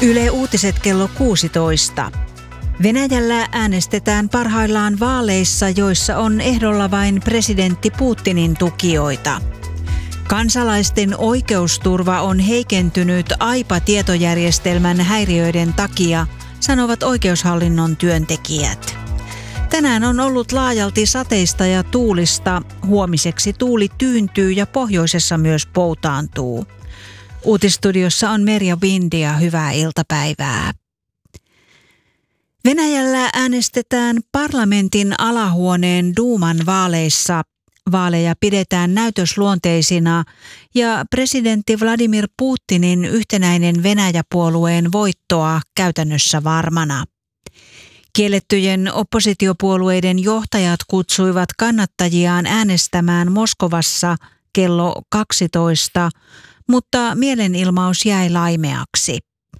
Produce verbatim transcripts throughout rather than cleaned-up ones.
Yle Uutiset kello kuusitoista. Venäjällä äänestetään parhaillaan vaaleissa, joissa on ehdolla vain presidentti Putinin tukijoita. Kansalaisten oikeusturva on heikentynyt Aipa-tietojärjestelmän häiriöiden takia, sanovat oikeushallinnon työntekijät. Tänään on ollut laajalti sateista ja tuulista. Huomiseksi tuuli tyyntyy ja pohjoisessa myös poutaantuu. Uutistudiossa on Merja Vindia. Hyvää iltapäivää. Venäjällä äänestetään parlamentin alahuoneen duuman vaaleissa. Vaaleja pidetään näytösluonteisina ja presidentti Vladimir Putinin yhtenäinen Venäjä-puolueen voittoa käytännössä varmana. Kiellettyjen oppositiopuolueiden johtajat kutsuivat kannattajiaan äänestämään Moskovassa kello kaksitoista, mutta mielenilmaus jäi laimeaksi.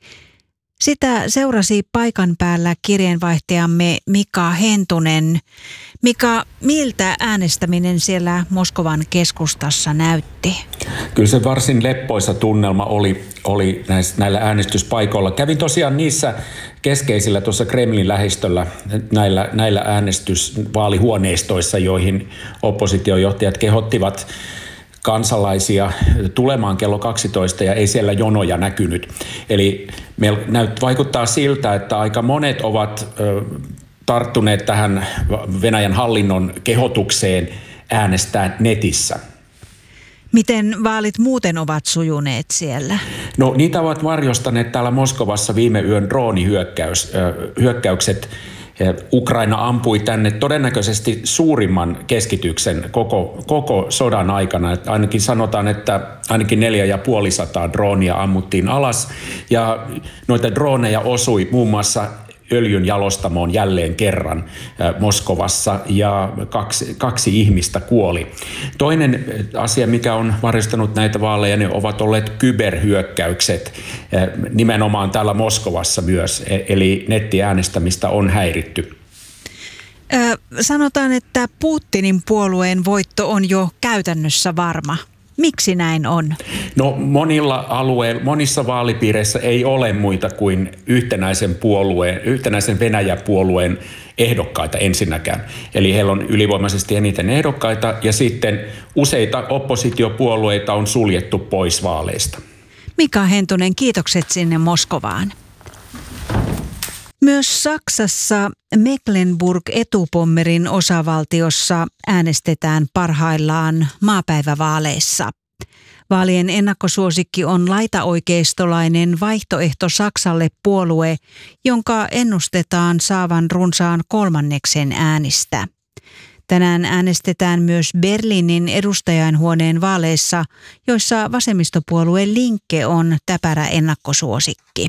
Sitä seurasi paikan päällä kirjeenvaihtajamme Mika Hentunen. Mika, miltä äänestäminen siellä Moskovan keskustassa näytti? Kyllä se varsin leppoisa tunnelma oli, oli näissä, näillä äänestyspaikoilla. Kävin tosiaan niissä keskeisillä tuossa Kremlin lähistöllä näillä, näillä äänestysvaalihuoneistoissa, joihin oppositiojohtajat kehottivat kansalaisia tulemaan kello kaksitoista ja ei siellä jonoja näkynyt. Eli meillä näyt, vaikuttaa siltä, että aika monet ovat ö, tarttuneet tähän Venäjän hallinnon kehotukseen äänestää netissä. Miten vaalit muuten ovat sujuneet siellä? No niitä ovat varjostaneet täällä Moskovassa viime yön droonihyökkäys, ö, hyökkäykset. Ukraina ampui tänne todennäköisesti suurimman keskityksen koko, koko sodan aikana. Että ainakin sanotaan, että ainakin neljä ja puolisataa droonia ammuttiin alas ja noita drooneja osui muun muassa öljyn jalostamoon jälleen kerran Moskovassa ja kaksi, kaksi ihmistä kuoli. Toinen asia, mikä on varjostanut näitä vaaleja, ne ovat olleet kyberhyökkäykset nimenomaan täällä Moskovassa myös, eli nettiäänestämistä on häiritty. Ö, sanotaan, että Putinin puolueen voitto on jo käytännössä varma. Miksi näin on? No monilla alueilla, monissa vaalipiireissä ei ole muita kuin yhtenäisen puolueen, yhtenäisen Venäjä-puolueen ehdokkaita ensinnäkään. Eli heillä on ylivoimaisesti eniten ehdokkaita ja sitten useita oppositiopuolueita on suljettu pois vaaleista. Mika Hentunen, kiitokset sinne Moskovaan. Myös Saksassa Mecklenburg-Etupommerin osavaltiossa äänestetään parhaillaan maapäivävaaleissa. Vaalien ennakkosuosikki on laitaoikeistolainen Vaihtoehto Saksalle -puolue, jonka ennustetaan saavan runsaan kolmanneksen äänistä. Tänään äänestetään myös Berliinin edustajainhuoneen vaaleissa, joissa vasemmistopuolue Linke on täpärä ennakkosuosikki.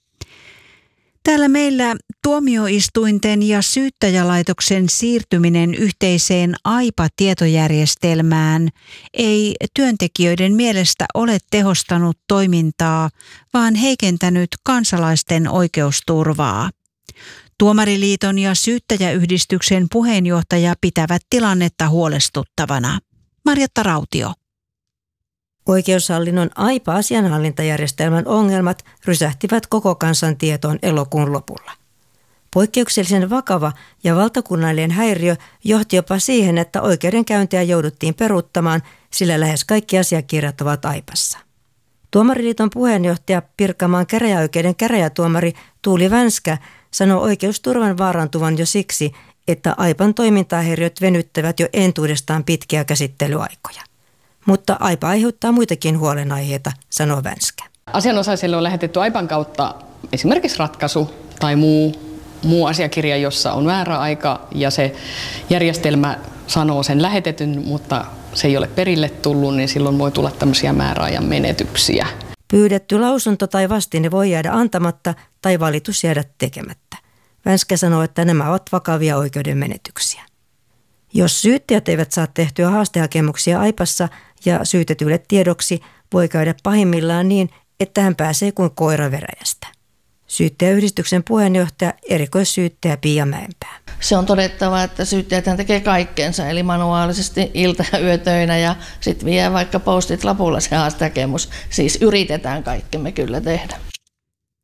Täällä meillä tuomioistuinten ja syyttäjälaitoksen siirtyminen yhteiseen Aipa-tietojärjestelmään ei työntekijöiden mielestä ole tehostanut toimintaa, vaan heikentänyt kansalaisten oikeusturvaa. Tuomariliiton ja syyttäjäyhdistyksen puheenjohtaja pitävät tilannetta huolestuttavana. Marjatta Rautio. Oikeushallinnon Aipa-asianhallintajärjestelmän ongelmat rysähtivät koko kansan tietoon elokuun lopulla. Poikkeuksellisen vakava ja valtakunnallinen häiriö johti jopa siihen, että oikeudenkäyntiä jouduttiin peruuttamaan, sillä lähes kaikki asiakirjat ovat Aipassa. Tuomariliiton puheenjohtaja Pirkanmaan käräjäoikeuden käräjätuomari Tuuli Vänskä sanoi oikeusturvan vaarantuvan jo siksi, että Aipan toimintahäiriöt venyttävät jo entuudestaan pitkiä käsittelyaikoja. Mutta Aipa aiheuttaa muitakin huolenaiheita, sanoo Vänskä. Asianosaisille on lähetetty Aipan kautta esimerkiksi ratkaisu tai muu, muu asiakirja, jossa on määräaika ja se järjestelmä sanoo sen lähetetyn, mutta se ei ole perille tullut, niin silloin voi tulla tämmöisiä määräajan menetyksiä. Pyydetty lausunto tai vastine voi jäädä antamatta tai valitus jäädä tekemättä. Vänskä sanoo, että nämä ovat vakavia oikeuden menetyksiä. Jos syyttäjät eivät saa tehtyä haastehakemuksia Aipassa ja syytetylle tiedoksi, voi käydä pahimmillaan niin, että hän pääsee kuin koira veräjästä. Syyttäjäyhdistyksen puheenjohtaja erikoissyyttäjä Pia Mäenpää. Se on todettava, että syyttäjäthän tekee kaikkeensa, eli manuaalisesti ilta- ja yötöinä ja sitten vie vaikka postit lapulla se haastehakemus. Siis yritetään kaikkemme kyllä tehdä.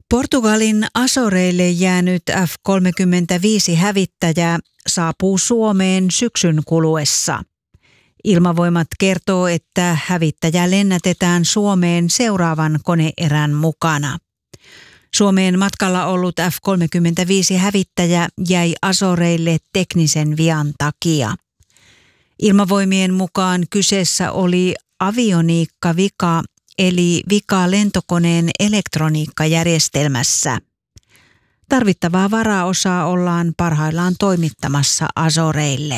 Portugalin Azoreille jäänyt F kolmekymmentäviisi-hävittäjä saapuu Suomeen syksyn kuluessa. Ilmavoimat kertoo, että hävittäjä lennätetään Suomeen seuraavan koneerän mukana. Suomeen matkalla ollut F kolmekymmentäviisi-hävittäjä jäi Azoreille teknisen vian takia. Ilmavoimien mukaan kyseessä oli avioniikkavika, eli vika lentokoneen elektroniikkajärjestelmässä. Tarvittavaa varaosaa ollaan parhaillaan toimittamassa Azoreille.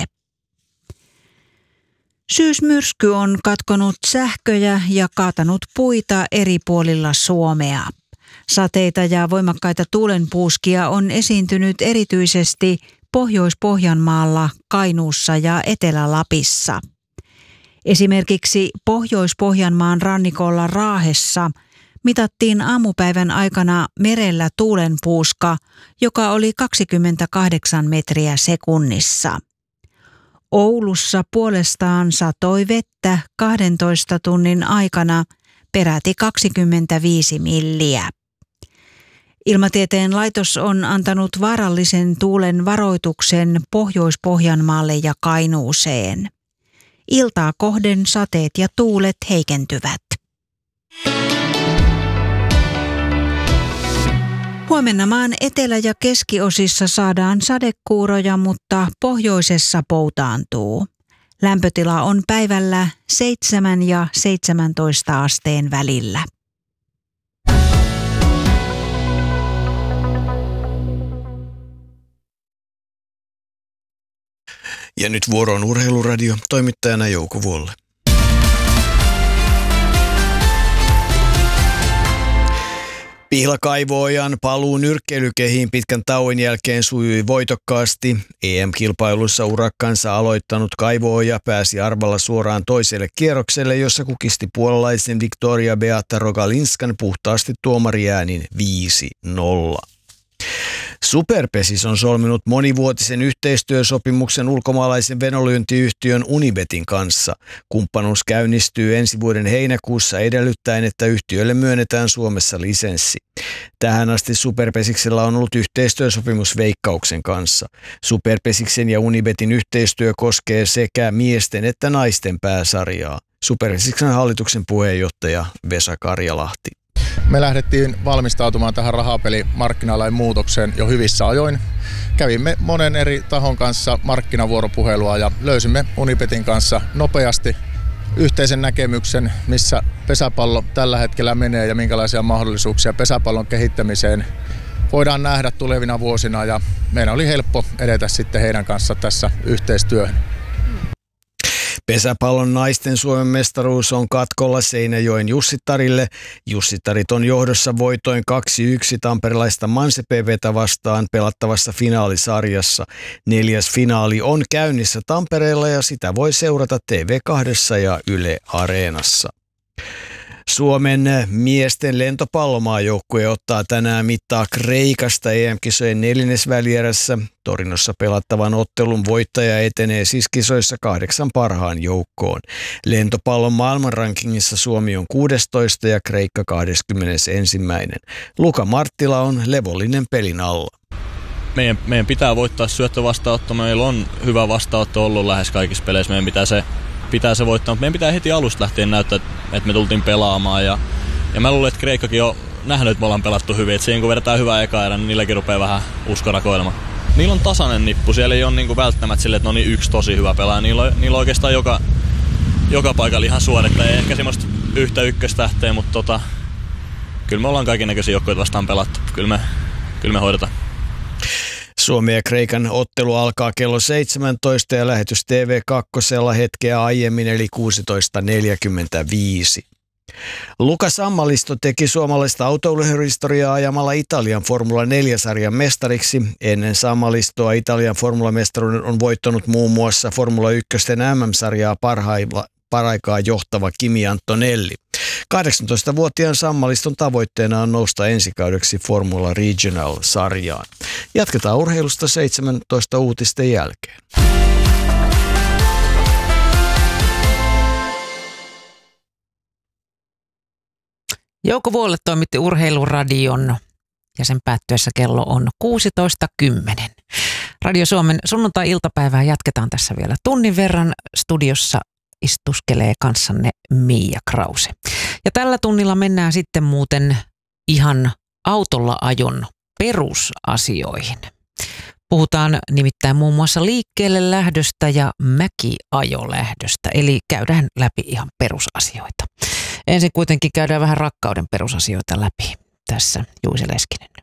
Syysmyrsky on katkonut sähköjä ja kaatanut puita eri puolilla Suomea. Sateita ja voimakkaita tuulenpuuskia on esiintynyt erityisesti Pohjois-Pohjanmaalla, Kainuussa ja Etelä-Lapissa. Esimerkiksi Pohjois-Pohjanmaan rannikolla Raahessa mitattiin aamupäivän aikana merellä tuulenpuuska, joka oli kaksikymmentäkahdeksan metriä sekunnissa. Oulussa puolestaan satoi vettä kahdentoista tunnin aikana peräti kaksikymmentäviisi milliä. Ilmatieteen laitos on antanut vaarallisen tuulen varoituksen Pohjois-Pohjanmaalle ja Kainuuseen. Iltaa kohden sateet ja tuulet heikentyvät. Huomenna maan etelä- ja keskiosissa saadaan sadekuuroja, mutta pohjoisessa poutaantuu. Lämpötila on päivällä seitsemän ja seitsemäntoista asteen välillä. Ja nyt vuoro on Urheiluradio, toimittajana Jouko Vuolle. Pihlakaivoojan paluu nyrkkeilykehiin pitkän tauon jälkeen sujui voitokkaasti. E M-kilpailussa urakkansa aloittanut kaivooja pääsi arvalla suoraan toiselle kierrokselle, jossa kukisti puolalaisen Victoria Beata Rogalinskan puhtaasti tuomariäänin viisi nolla. Superpesis on solminut monivuotisen yhteistyösopimuksen ulkomaalaisen venonlyöntiyhtiön Unibetin kanssa. Kumppanuus käynnistyy ensi vuoden heinäkuussa edellyttäen, että yhtiölle myönnetään Suomessa lisenssi. Tähän asti Superpesiksellä on ollut yhteistyösopimus Veikkauksen kanssa. Superpesiksen ja Unibetin yhteistyö koskee sekä miesten että naisten pääsarjaa. Superpesiksen hallituksen puheenjohtaja Vesa Karjalahti. Me lähdettiin valmistautumaan tähän rahapelimarkkinalain muutokseen jo hyvissä ajoin. Kävimme monen eri tahon kanssa markkinavuoropuhelua ja löysimme Unibetin kanssa nopeasti yhteisen näkemyksen, missä pesäpallo tällä hetkellä menee ja minkälaisia mahdollisuuksia pesäpallon kehittämiseen voidaan nähdä tulevina vuosina. Ja meidän oli helppo edetä sitten heidän kanssa tässä yhteistyöhön. Pesäpallon naisten Suomen mestaruus on katkolla Seinäjoen Jussittarille. Jussittarit on johdossa voitoin kaksi yksi tamperelaista Manse P V:tä vastaan pelattavassa finaalisarjassa. Neljäs finaali on käynnissä Tampereella ja sitä voi seurata T V kaksi ja Yle Areenassa. Suomen miesten lentopallomaajoukkue ottaa tänään mittaa Kreikasta E M-kisojen neljännesvälierässä. Torinossa pelattavan ottelun voittaja etenee siis kisoissa kahdeksan parhaan joukkoon. Lentopallon maailmanrankingissa Suomi on kuudestoista ja Kreikka kaksikymmentäyksi. Luka Marttila on levollinen pelin alla. Meidän, meidän pitää voittaa syöttövastaanotto. Meillä on hyvä vastaanotto ollut lähes kaikissa peleissä. Meidän pitää se Pitää se voittaa, mutta meidän pitää heti alusta lähtien näyttää, että me tultiin pelaamaan. Ja, ja mä luulen, että Kreikkakin on nähnyt, että me ollaan pelattu hyvin. Että siinä kun vedetään hyvää eka erä, niin niilläkin rupeaa vähän usko rakoilemaan. Niillä on tasainen nippu. Siellä ei ole niin kuin välttämättä silleen, että ne on niin yksi tosi hyvä pelaaja. Niillä on, niillä on oikeastaan joka, joka paikalla ihan suorittaja. Ei ehkä semmoista yhtä ykköstähteä, mutta tota, kyllä me ollaan kaikennäköisiä joukkoja vastaan pelattu. Kyllä me, kyllä me hoidetaan. Suomen ja Kreikan ottelu alkaa kello seitsemäntoista ja lähetys T V kaksi hetkeä aiemmin eli kuusitoista neljäkymmentäviisi. Luka Sammalisto teki suomalaista autoiluhistoriaa ajamalla Italian Formula neljä-sarjan mestariksi. Ennen Sammalistoa Italian formulamestaruuden on voittanut muun muassa Formula yksi M M-sarjaa parhailla paraikaa johtava Kimi Antonelli. kahdeksantoistavuotiaan Sammaliston tavoitteena on nousta ensikaudeksi Formula Regional-sarjaan. Jatketaan urheilusta seitsemäntoista uutisten jälkeen. Jouko Vuolle toimitti Urheiluradion ja sen päättyessä kello on kuusitoista kymmenen. Radio Suomen sunnuntai-iltapäivää jatketaan tässä vielä tunnin verran. Studiossa istuskelee kanssanne Miia Krause. Ja tällä tunnilla mennään sitten muuten ihan autolla ajon perusasioihin. Puhutaan nimittäin muun muassa liikkeelle lähdöstä ja mäkiajolähdöstä, eli käydään läpi ihan perusasioita. Ensin kuitenkin käydään vähän rakkauden perusasioita läpi. Tässä Juise Leskinen.